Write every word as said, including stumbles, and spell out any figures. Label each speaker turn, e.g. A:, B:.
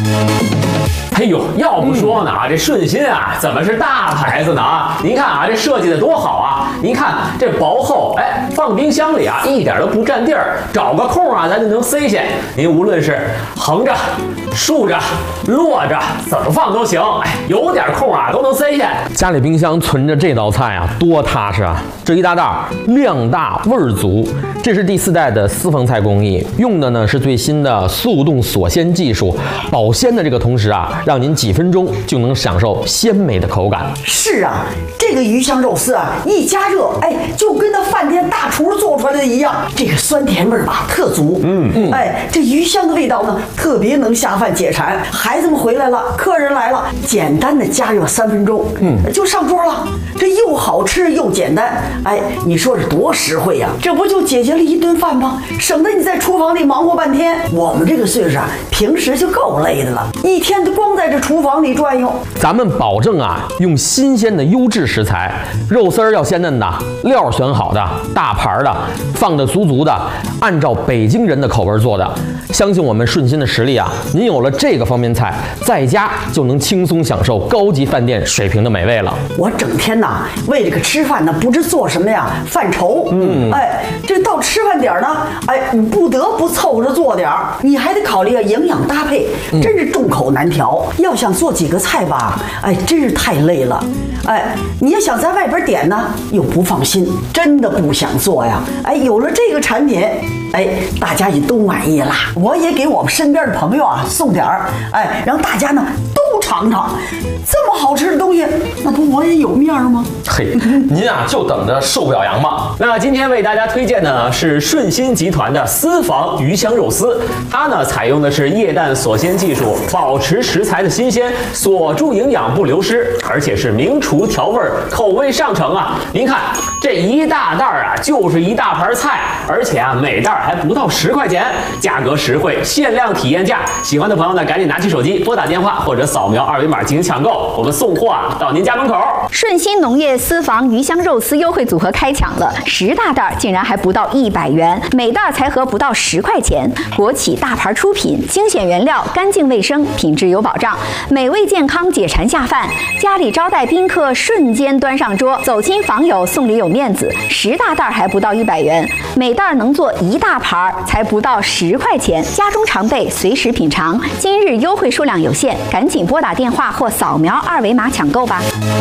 A: 哎呦，要不说呢啊，这顺心啊，怎么是大牌子呢啊？您看啊，这设计的多好啊！您看这薄厚，哎，放冰箱里啊，一点都不占地儿，找个空啊，咱就能塞下。您无论是横着、竖着、摞着，怎么放都行。哎，有点空啊，都能塞下。
B: 家里冰箱存着这道菜啊，多踏实啊！这一大袋量大味儿足，这是第四代的私房菜工艺，用的呢是最新的速冻锁鲜技术，保鲜的这个同时啊，让您几分钟就能享受鲜美的口感。
C: 是啊，这个鱼香肉丝啊，一加热，哎，就跟那饭店大厨做出来的一样，这个酸甜味儿吧特足。嗯嗯，哎，这鱼香的味道呢，特别能下饭解馋。孩子们回来了，客人来了，简单的加热三分钟，嗯，就上桌了。这又好吃又简单，哎，你说这多实惠呀！这不就解决了一顿饭吗？省得你在厨房里忙活半天。我们这个岁数啊，平时就够累的了，一天都光在这厨房里转悠。
B: 咱们保证啊，用新鲜的优质食材，肉丝儿要鲜嫩的，料选好的，大盘的，放的足足的，按照北京人的口味做的。相信我们顺心的实力啊，您有了这个方便菜，在家就能轻松享受高级饭店水平的美味了。
C: 我整天呐为这个吃饭呢，不知做什么呀，犯愁。嗯，哎，这到吃饭点呢，哎，你不得不凑着做点儿，你还得考虑营养搭配，真是众口难调。嗯、要想做几个菜吧，哎，真是太累了。哎，你要想在外边点呢，又不放心，真的不想做呀。哎，有了这个产品，哎，大家也都满意了。我也给我们身边的朋友啊送点儿，哎，让大家呢都尝尝这么好吃的东西，那不我也有面吗？
B: 嘿，您啊就等着受表扬吧。
A: 那今天为大家推荐的呢是顺心集团的私房鱼香肉丝，它呢采用的是液氮锁鲜技术，保持食材的新鲜，锁住营养不流失，而且是名厨调味，口味上乘啊！您看这一大袋啊，就是一大盘菜，而且啊每袋还不到十块钱，价格实惠，限量体验价。喜欢的朋友呢，赶紧拿起手机拨打电话或者扫描二维码进行抢购，我们送货啊到您家门口。
D: 顺心农业私房鱼香肉丝优惠组合开抢了，十大袋竟然还不到一百元，每袋才合不到十块钱。国企大牌出品，精选原料，干净卫生，品质有保障，美味健康，解馋下饭。家里招待宾客，瞬间端上桌，走亲访友送礼有面子。十大袋还不到一百元，每袋能做一大盘，才不到十块钱。家中常备，随时品尝。今日优惠数量有限，赶紧拨打电话或扫描二维码抢购吧。